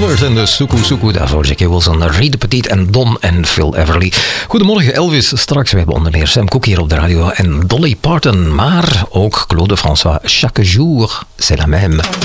Gilbert en de Suku Suku. Daarvoor Jackie Wilson, Reed Petit en Don en Phil Everly. Goedemorgen Elvis. Straks we hebben onder meer Sam Cooke hier op de radio en Dolly Parton. Maar ook Claude François. Chaque jour, c'est la même.